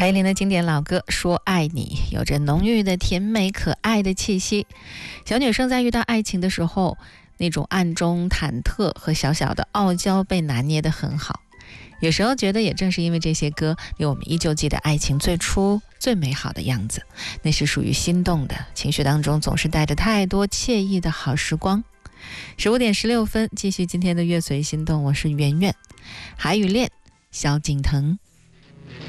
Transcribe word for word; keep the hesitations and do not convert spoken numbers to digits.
蔡依林的经典老歌《说爱你》有着浓郁的甜美可爱的气息。小女生在遇到爱情的时候，那种暗中忐忑和小小的傲娇被拿捏得很好。有时候觉得也正是因为这些歌，令我们依旧记得爱情最初最美好的样子，那是属于心动的，情绪当中总是带着太多惬意的好时光。十五点十六分，继续今天的乐随心动，我是圆圆。海与恋，萧敬腾。